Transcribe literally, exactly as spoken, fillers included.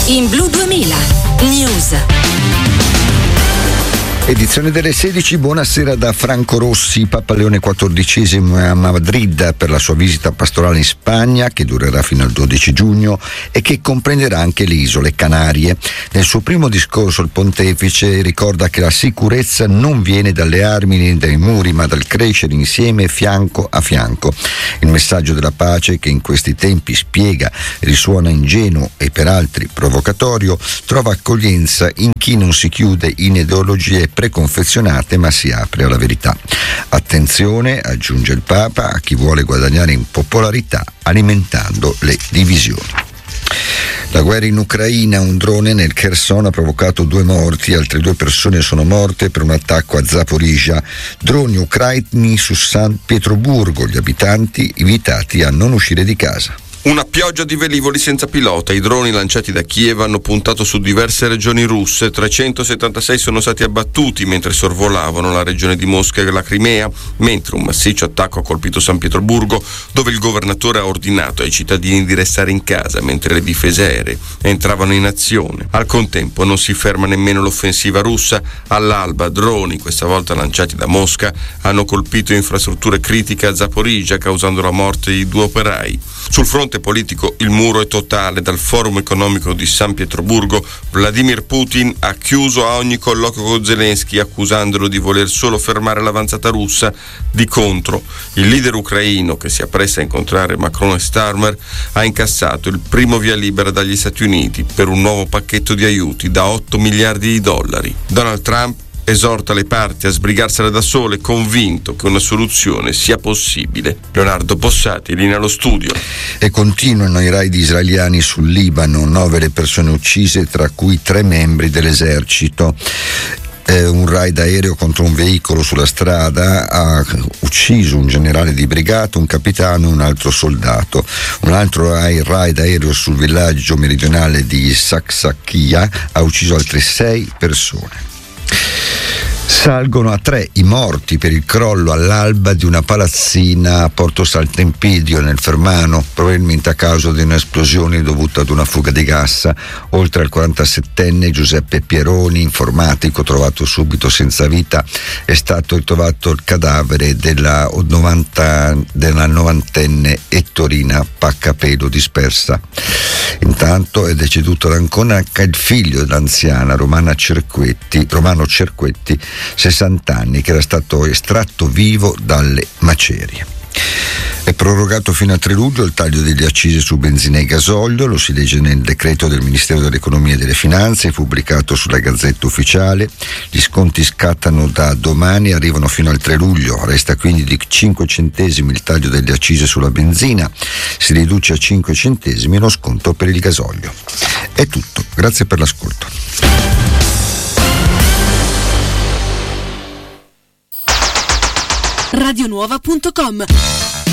In Blu duemila News. Edizione delle sedici, buonasera da Franco Rossi. Papa Leone quattordicesimo è a Madrid per la sua visita pastorale in Spagna, che durerà fino al dodici giugno e che comprenderà anche le isole Canarie. Nel suo primo discorso il pontefice ricorda che la sicurezza non viene dalle armi né dai muri, ma dal crescere insieme fianco a fianco. Il messaggio della pace, che in questi tempi, spiega, risuona ingenuo e per altri provocatorio, trova accoglienza in chi non si chiude in ideologie preconfezionate ma si apre alla verità. Attenzione, aggiunge il Papa, a chi vuole guadagnare in popolarità alimentando le divisioni. La guerra in Ucraina, un drone nel Kherson ha provocato due morti, altre due persone sono morte per un attacco a Zaporizhzhia. Droni ucraini su San Pietroburgo, gli abitanti invitati a non uscire di casa. Una pioggia di velivoli senza pilota. I droni lanciati da Kiev hanno puntato su diverse regioni russe. trecentosettantasei sono stati abbattuti mentre sorvolavano la regione di Mosca e la Crimea, mentre un massiccio attacco ha colpito San Pietroburgo, dove il governatore ha ordinato ai cittadini di restare in casa mentre le difese aeree entravano in azione. Al contempo non si ferma nemmeno l'offensiva russa. All'alba droni, questa volta lanciati da Mosca, hanno colpito infrastrutture critiche a Zaporizhzhia, causando la morte di due operai. Sul fronte politico il muro è totale. Dal forum economico di San Pietroburgo Vladimir Putin ha chiuso a ogni colloquio con Zelensky, accusandolo di voler solo fermare l'avanzata russa. Di contro, il leader ucraino, che si appresta a incontrare Macron e Starmer, ha incassato il primo via libera dagli Stati Uniti per un nuovo pacchetto di aiuti da otto miliardi di dollari. Donald Trump esorta le parti a sbrigarsela da sole, convinto che una soluzione sia possibile. Leonardo Bossati, linea allo studio. E continuano i raid israeliani sul Libano, nove le persone uccise, tra cui tre membri dell'esercito. Eh, un raid aereo contro un veicolo sulla strada ha ucciso un generale di brigata, un capitano e un altro soldato. Un altro raid aereo sul villaggio meridionale di Saksakkia ha ucciso altre sei persone. Salgono a tre i morti per il crollo all'alba di una palazzina a Porto Saltempidio nel Fermano, probabilmente a causa di un'esplosione dovuta ad una fuga di gas. Oltre al quarantasettenne Giuseppe Pieroni, informatico, trovato subito senza vita, è stato ritrovato il cadavere della, novanta, della novantenne Ettorina Paccapelo dispersa. Intanto è deceduto ad Ancona anche il figlio dell'anziana Romana Cerquetti, Romano Cerquetti, sessanta anni, che era stato estratto vivo dalle macerie. È prorogato fino a tre luglio il taglio delle accise su benzina e gasolio, lo si legge nel decreto del Ministero dell'Economia e delle Finanze, pubblicato sulla Gazzetta Ufficiale. Gli sconti scattano da domani e arrivano fino al tre luglio, resta quindi di cinque centesimi il taglio delle accise sulla benzina, si riduce a cinque centesimi lo sconto per il gasolio. È tutto, grazie per l'ascolto. radionuova punto com